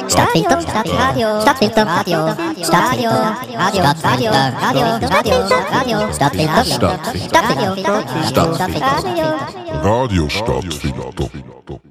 Stadtfilter, Stadtradio, Stadtfilter, Radio, Stadtfilter, Radio, Radio, Radio, Stadtfilter, Stadtfilter, Stadtfilter, Radio, Stadtfilter, Radio Stadtfilter.